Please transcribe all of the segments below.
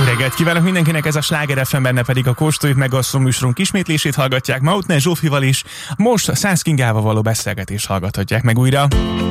reggelt kívánok mindenkinek, ez a Sláger FM, benne pedig a Kóstoljuk meg a műsorunk ismétlését hallgatják Mautner Zsófival is. Most Szász Kingával való beszélgetést hallgathatják meg újra.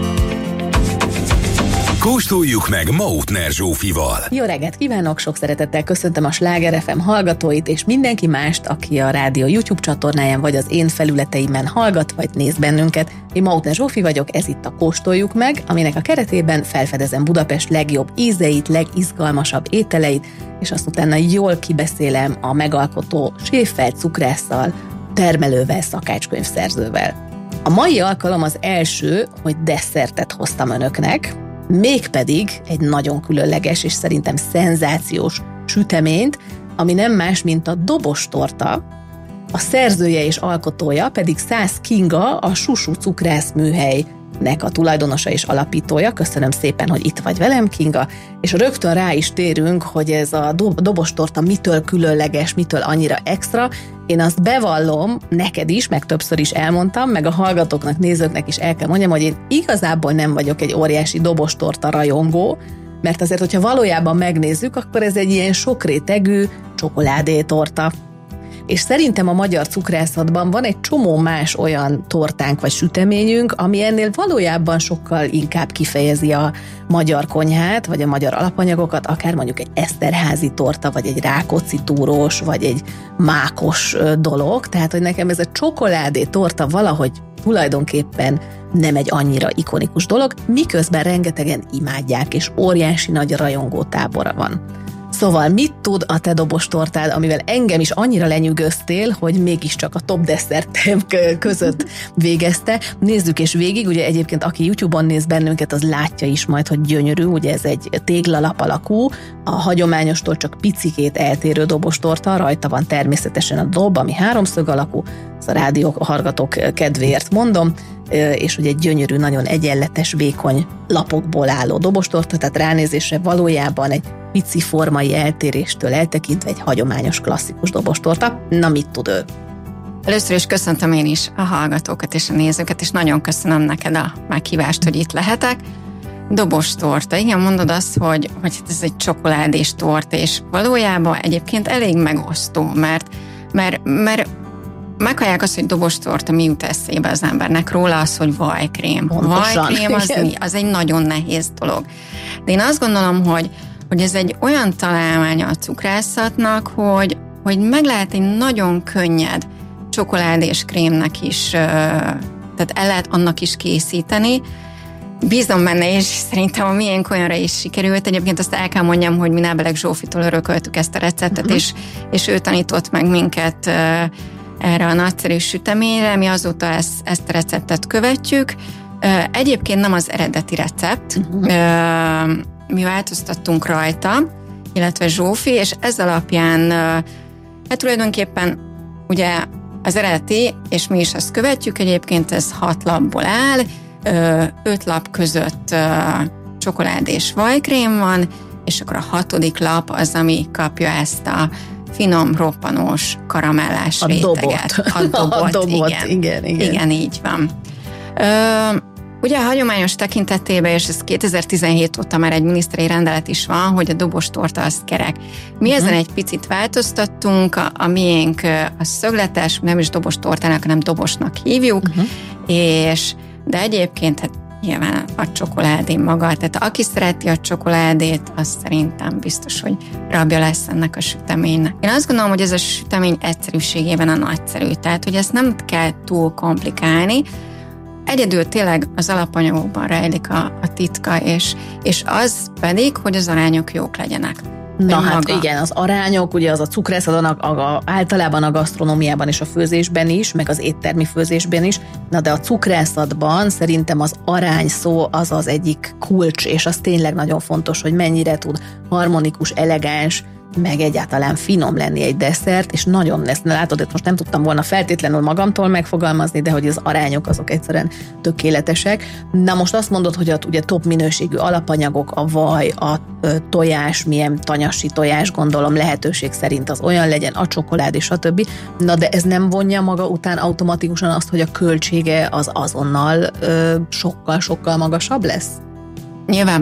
Kóstoljuk meg Mautner Zsófival. Jó reggelt kívánok, sok szeretettel köszöntöm a Sláger FM hallgatóit és mindenki mást, aki a rádió YouTube csatornáján vagy az én felületeimen hallgat vagy néz bennünket. Én Mautner Zsófi vagyok, ez itt a Kóstoljuk meg, aminek a keretében felfedezem Budapest legjobb ízeit, legizgalmasabb ételeit, és azt utána jól kibeszélem a megalkotó séffel, cukrásszal, termelővel, szakácskönyvszerzővel. A mai alkalom az első, hogy desszertet hoztam önöknek, mégpedig egy nagyon különleges és szerintem szenzációs süteményt, ami nem más, mint a dobostorta. A szerzője és alkotója pedig Szász Kinga, a Susú cukrászműhelynek a tulajdonosa és alapítója. Köszönöm szépen, hogy itt vagy velem, Kinga, és rögtön rá is térünk, hogy ez a dobostorta mitől különleges, mitől annyira extra. Én azt bevallom, neked is, meg többször is elmondtam, meg a hallgatóknak, nézőknek is el kell mondjam, hogy én igazából nem vagyok egy óriási dobostorta rajongó, mert azért, hogyha valójában megnézzük, akkor ez egy ilyen sokrétegű csokoládétorta. És szerintem a magyar cukrászatban van egy csomó más olyan tortánk vagy süteményünk, ami ennél valójában sokkal inkább kifejezi a magyar konyhát, vagy a magyar alapanyagokat, akár mondjuk egy eszterházi torta, vagy egy rákóczi túrós, vagy egy mákos dolog. Tehát, hogy nekem ez a csokoládé torta valahogy tulajdonképpen nem egy annyira ikonikus dolog, miközben rengetegen imádják, és óriási nagy rajongó tábora van. Szóval mit tud a te dobostortád, amivel engem is annyira lenyűgöztél, hogy mégiscsak a top desszertem között végezte. Nézzük és végig, ugye egyébként aki YouTube-on néz bennünket, az látja is majd, hogy gyönyörű, ugye ez egy téglalap alakú, a hagyományostól csak picikét eltérő dobostorta, rajta van természetesen a dob, ami háromszög alakú, ez a rádió hallgatók kedvéért mondom, és ugye egy gyönyörű, nagyon egyenletes, vékony lapokból álló dobostorta, tehát ránézésre valójában egy pici formai eltéréstől eltekintve egy hagyományos, klasszikus dobostorta. Na, mit tud ő? Először is köszöntöm én is a hallgatókat és a nézőket, és nagyon köszönöm neked a meghívást, hogy itt lehetek. Dobostorta, igen, mondod azt, hogy ez egy csokoládés torta, és valójában egyébként elég megosztó, mert meghallják azt, hogy dobostorta, mi jut eszébe az embernek róla, az, hogy vajkrém. Vajkrém az egy nagyon nehéz dolog. De én azt gondolom, hogy ez egy olyan találmánya a cukrászatnak, hogy meg lehet egy nagyon könnyed csokoládés krémnek is, tehát el lehet annak is készíteni. Bízom benne, és szerintem a miénk olyanra is sikerült. Egyébként azt el kell mondjam, hogy mi Nábelek Zsófitól örököltük ezt a receptet, és ő tanított meg minket erre a nagyszerű süteményre, mi azóta ezt a receptet követjük. Egyébként nem az eredeti recept, mi változtattunk rajta, illetve Zsófi, és ez alapján hát tulajdonképpen ugye az eredeti, és mi is azt követjük, egyébként ez 6 lapból áll, 5 lap között csokoládés vajkrém van, és akkor a 6. lap az, ami kapja ezt a finom, roppanós, karamellás réteget. A dobot. Igen, így van. Ugye a hagyományos tekintetében, és ez 2017 óta már egy miniszteri rendelet is van, hogy a dobostorta az kerek. Mi ezen egy picit változtattunk, a miénk a szögletes, nem is dobostortának, hanem dobosnak hívjuk, de egyébként hát nyilván a csokoládé maga, tehát aki szereti a csokoládét, az szerintem biztos, hogy rabja lesz ennek a süteménynek. Én azt gondolom, hogy ez a sütemény egyszerűségében a nagyszerű, tehát hogy ezt nem kell túl komplikálni, egyedül tényleg az alapanyagokban rejlik a titka, és az pedig, hogy az arányok jók legyenek. Na hát igen, az arányok, ugye az a cukrászatnak általában a gasztronómiában és a főzésben is, meg az éttermi főzésben is, na de a cukrászatban szerintem az arány szó az az egyik kulcs, és az tényleg nagyon fontos, hogy mennyire tud harmonikus, elegáns, meg egyáltalán finom lenni egy desszert, és nagyon, ezt látod, hogy most nem tudtam volna feltétlenül magamtól megfogalmazni, de hogy az arányok azok egyszerűen tökéletesek. Na most azt mondod, hogy ugye top minőségű alapanyagok, a vaj, a tojás, milyen tanyasi tojás, gondolom lehetőség szerint az olyan legyen, a csokolád és a többi. Na de ez nem vonja maga után automatikusan azt, hogy a költsége az azonnal sokkal-sokkal magasabb lesz?